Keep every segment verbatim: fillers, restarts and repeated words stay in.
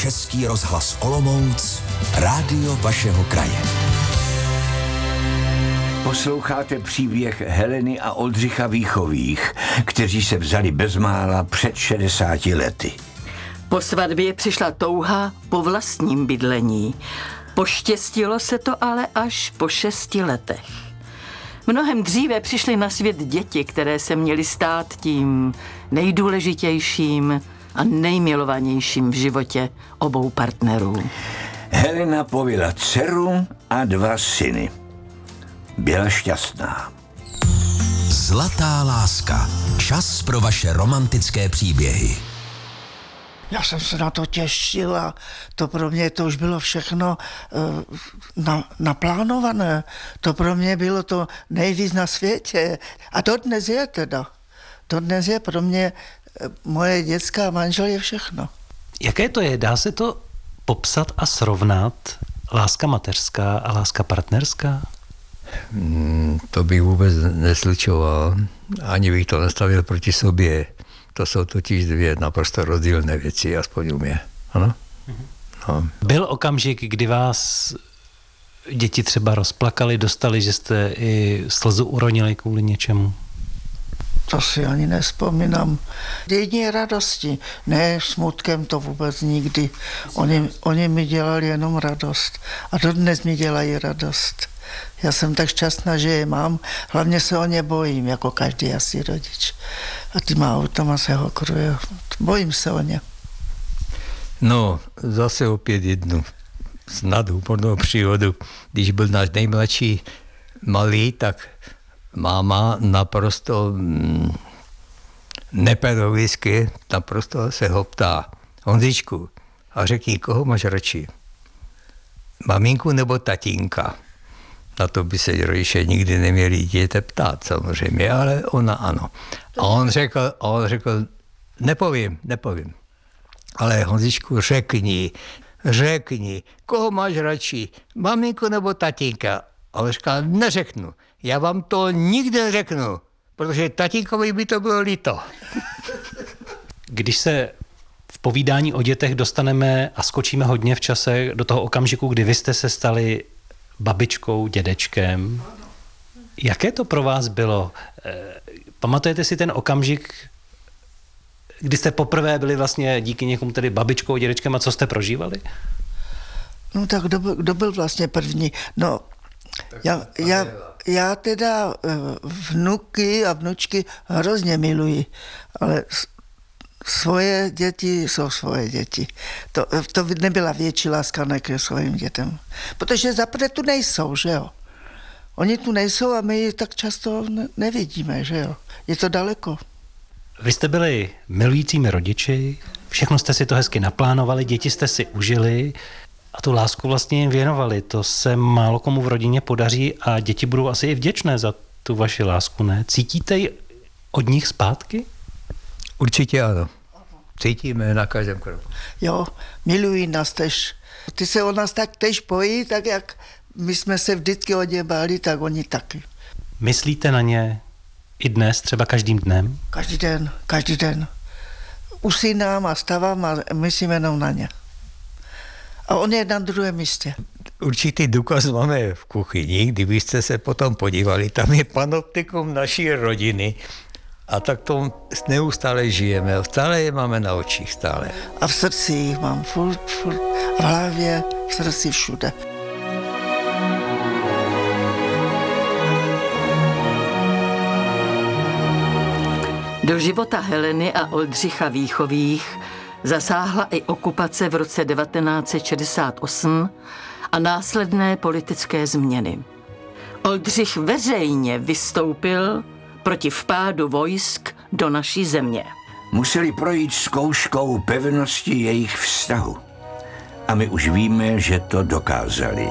Český rozhlas Olomouc, rádio vašeho kraje. Posloucháte příběh Heleny a Oldřicha Víchových, kteří se vzali bezmála před šedesáti lety. Po svatbě přišla touha po vlastním bydlení. Poštěstilo se to ale až po šesti letech. Mnohem dříve přišly na svět děti, které se měly stát tím nejdůležitějším a nejmilovanějším v životě obou partnerů. Helena pověla dceru a dva syny. Byla šťastná. Zlatá láska. Čas pro vaše romantické příběhy. Já jsem se na to těšil a to pro mě to už bylo všechno uh, na, naplánované. To pro mě bylo to nejvíc na světě. A to dnes je teda. To dnes je pro mě uh, moje dětská manžel je všechno. Jaké to je? Dá se to popsat a srovnat? Láska mateřská a láska partnerská? Hmm, to bych vůbec neslučoval. Ani bych to nastavil proti sobě. To jsou totiž dvě naprosto rozdílné věci, aspoň u mě. Ano? No. Byl okamžik, kdy vás děti třeba rozplakali, dostali, že jste i slzu uronili kvůli něčemu? To si ani nespomínám. Jedině radosti, ne smutkem to vůbec nikdy. Oni, oni mi dělali jenom radost. A dodnes mi dělají radost. Já jsem tak šťastná, že je mám. Hlavně se o ně bojím, jako každý asi rodič. A těma automa se hokruje. Bojím se o ně. No, zase opět jednu snad úpornou příhodu. Když byl náš nejmladší malý, tak máma naprosto mm, nepedagogicky naprosto se ho ptá. Honzičku, a řekni, koho máš radši? Maminku nebo tatínka? Na to by se rodiče nikdy neměli dítěte ptát, samozřejmě, ale ona ano. A on řekl, a on řekl, nepovím, nepovím. Ale Honzičku, řekni, řekni, koho máš radši, maminku nebo tatínka? A on říkal, neřeknu, já vám to nikdy neřeknu, protože tatínkovi by to bylo líto. Když se v povídání o dětech dostaneme a skočíme hodně v čase do toho okamžiku, kdy vy jste se stali babičkou, dědečkem. Jaké to pro vás bylo? Pamatujete si ten okamžik, kdy jste poprvé byli vlastně díky někomu tedy babičkou, dědečkem a co jste prožívali? No tak kdo, kdo byl vlastně první? No, já, já, já teda vnuky a vnučky hrozně miluji, ale svoje děti jsou svoje děti. To, to nebyla větší láska než ke svým dětem. Protože zaprvé tu nejsou, že jo. Oni tu nejsou a my je tak často nevidíme, že jo. Je to daleko. Vy jste byli milujícími rodiči, všechno jste si to hezky naplánovali, děti jste si užili a tu lásku vlastně jim věnovali. To se málo komu v rodině podaří a děti budou asi i vděčné za tu vaši lásku, ne? Cítíte ji od nich zpátky? Určitě ano. Cítíme na každém kroku. Jo, milují nás tež. Ty se o nás tak tež bojí, tak jak my jsme se vždycky o ně báli, tak oni taky. Myslíte na ně i dnes, třeba každým dnem? Každý den, každý den. Usínám a stávám a myslím jenom na ně. A on je na druhém místě. Určitý důkaz máme v kuchyni, kdybyste se potom podívali, tam je panoptikum naší rodiny. A tak to neustále žijeme, stále je máme na očích, stále. A v srdci jich mám furt, furt, v hlavě, v srdci všude. Do života Heleny a Oldřicha Víchových zasáhla i okupace v roce devatenáct set šedesát osm a následné politické změny. Oldřich veřejně vystoupil proti vpádu vojsk do naší země. Museli projít zkouškou pevnosti jejich vztahu. A my už víme, že to dokázali.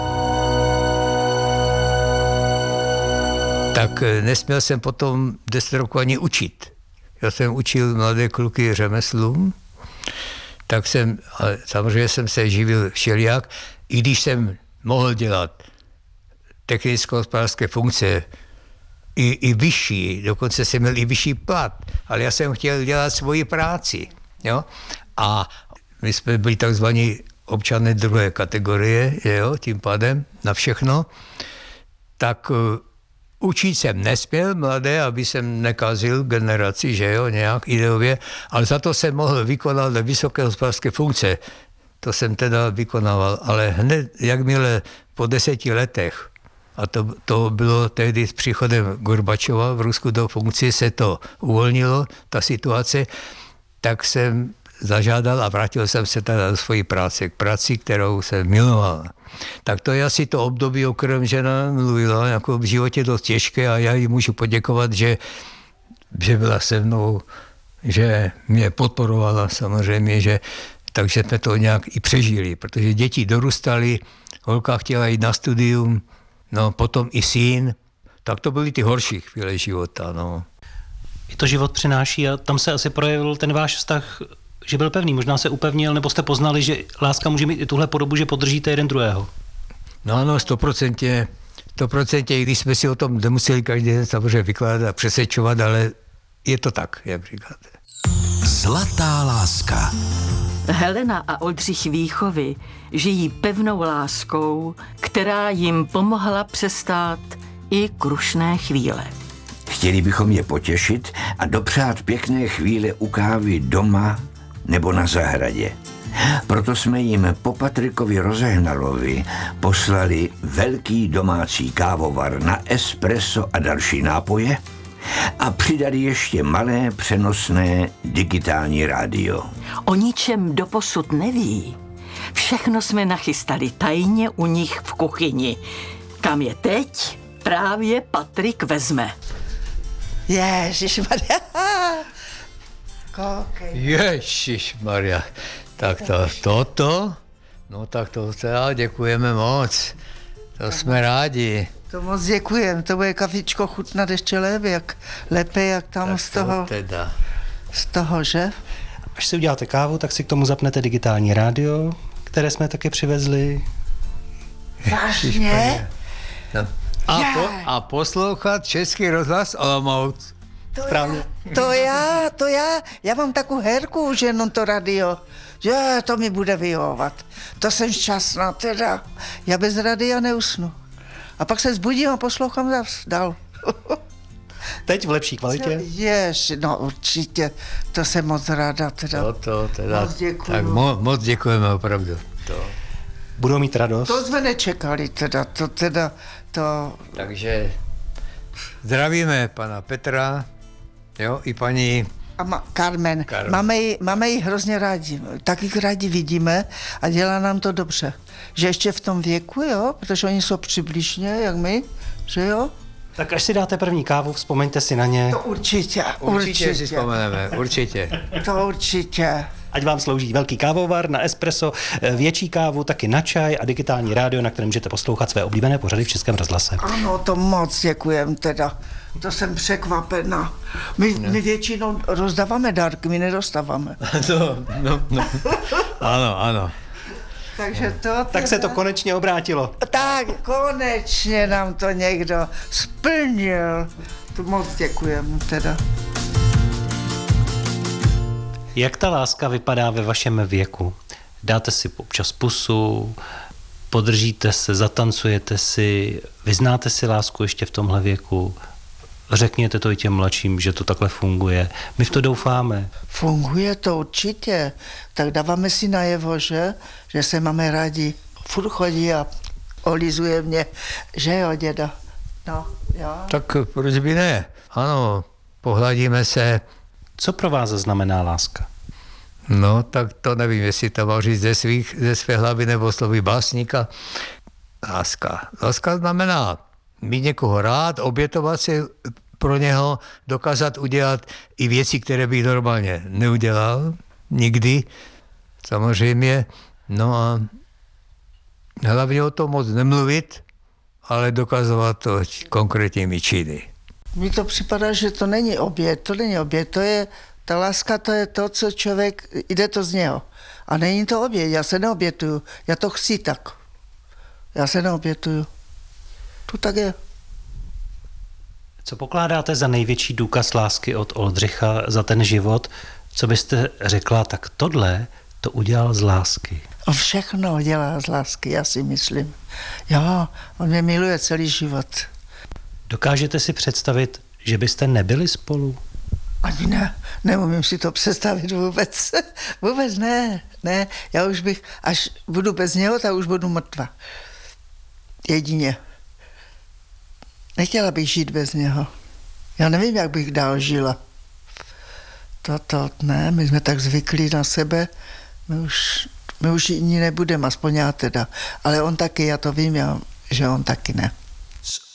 Tak nesměl jsem potom deset roku ani učit. Já jsem učil mladé kluky řemeslům, tak jsem, ale samozřejmě jsem se živil všelijak, i když jsem mohl dělat technicko-hospodářské funkce, I, i vyšší, dokonce jsem měl i vyšší plat, ale já jsem chtěl dělat svoji práci. Jo? A my jsme byli takzvaní občané druhé kategorie, jo, tím pádem na všechno, tak uh, učit jsem nesměl mladé, aby jsem nekazil generaci, že jo, nějak ideově, ale za to jsem mohl vykonat vysoké hospodářské funkce. To jsem teda vykonával, ale hned, jakmile po deseti letech, a to, to bylo tehdy s příchodem Gorbačova v Rusku do funkce, se to uvolnilo, ta situace, tak jsem zažádal a vrátil jsem se teda do své práce, k práci, kterou jsem miloval. Tak to je asi to období, o kterém žena mluvila, jako v životě dost těžké a já jí můžu poděkovat, že, že byla se mnou, že mě podporovala samozřejmě, že takže jsme to nějak i přežili, protože děti dorůstaly, holka chtěla jít na studium, no potom i syn, tak to byly ty horší chvíle života, no. I to život přináší a tam se asi projevil ten váš vztah, že byl pevný, možná se upevnil, nebo jste poznali, že láska může mít i tuhle podobu, že podržíte jeden druhého. No ano, stoprocentně, stoprocentně, i když jsme si o tom nemuseli každý den samozřejmě vykládat a přesvědčovat, ale je to tak, jak říkáte. Zlatá láska. Helena a Oldřich Víchovi žijí pevnou láskou, která jim pomohla přestát i krušné chvíle. Chtěli bychom je potěšit a dopřát pěkné chvíle u kávy doma nebo na zahradě. Proto jsme jim po Patrikovi Rozehnalovi poslali velký domácí kávovar na espresso a další nápoje a přidali ještě malé přenosné digitální rádio. O ničem doposud neví. Všechno jsme nachystali tajně u nich v kuchyni. Kam je teď právě Patrik vezme. Ježišmarja. Koukej. Ježišmarja. Tak to, toto, no tak to teda děkujeme moc. To jsme rádi. To moc děkujem, to bude kafičko chutnat ještě lépe, jak, lépe, jak tam Tak z toho, teda. z toho, že? Až si uděláte kávu, tak si k tomu zapnete digitální rádio, které jsme taky přivezli. Vážně? No. A, po, a poslouchat Český rozhlas Olomouc. To Správně. Já, to já, to já, já mám takovou herku, že jenom to radio, že to mi bude vyhovovat. To jsem šťastná teda. Já bez radia neusnu. A pak se zbudím a poslouchám zas dál. Teď v lepší kvalitě? Jež, no určitě, to jsem moc ráda teda. To, to teda. Moc děkuju. Tak mo, moc děkujeme opravdu. To. Budou mít radost? To jsme nečekali teda, to teda, to... Takže zdravíme pana Petra, jo, i paní... A ma, Carmen, Carmen. Máme, ji, máme ji hrozně rádi, taky rádi vidíme a dělá nám to dobře. Že ještě v tom věku, jo, protože oni jsou přibližně, jak my, že jo? Tak až si dáte první kávu, vzpomeňte si na ně. To určitě, Určitě, určitě. si vzpomeneme, určitě. To určitě. Ať vám slouží velký kávovar na espresso, větší kávu, taky na čaj a digitální rádio, na kterém můžete poslouchat své oblíbené pořady v Českém rozhlase. Ano, to moc děkujem teda. To jsem překvapená. My, my většinou rozdáváme dárky, my nedostáváme. No, no, no. Ano, ano. Takže to teda... Tak se to konečně obrátilo. Tak, konečně nám to někdo splnil. To moc děkujem teda. Jak ta láska vypadá ve vašem věku? Dáte si občas pusu, podržíte se, zatancujete si, vyznáte si lásku ještě v tomhle věku? Řekněte to i těm mladším, že to takhle funguje. My v to doufáme. Funguje to určitě. Tak dáváme si najevo, že, že se máme rádi. Furt chodí a olizuje mě, že jo, děda. No, jo. Tak proč by ne? Ano, pohladíme se. Co pro vás znamená láska? No, tak to nevím, jestli to mám říct ze, svých, ze své hlavy nebo slovy básníka. Láska. Láska znamená mít někoho rád, obětovat se pro něho, dokázat udělat i věci, které bych normálně neudělal. Nikdy. Samozřejmě. No a hlavně o tom moc nemluvit, ale dokazovat to konkrétními činy. Mně to připadá, že to není oběd, to není oběd, to je, ta láska to je to, co člověk, jde to z něho. A není to oběd, já se neobětuju, já to chci tak. Já se neobětuju. To tak je. Co pokládáte za největší důkaz lásky od Oldřicha za ten život? Co byste řekla, tak tohle, to udělal z lásky. On všechno dělá z lásky, já si myslím. Jo, on mě miluje celý život. Dokážete si představit, že byste nebyli spolu? Ani ne, neumím si to představit vůbec. Vůbec ne, ne. Já už bych, až budu bez něho, tak už budu mrtva. Jedině. Nechtěla bych žít bez něho. Já nevím, jak bych dál žila. To, to ne, my jsme tak zvyklí na sebe, my už, my už jiní nebudeme, aspoň já teda. Ale on taky, já to vím, já, že on taky ne.